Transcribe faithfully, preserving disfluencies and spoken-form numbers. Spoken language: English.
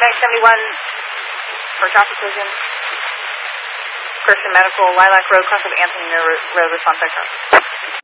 nine seventy-one for traffic collision. Christian Medical, Lilac Road, cross of Anthony Road, response extra.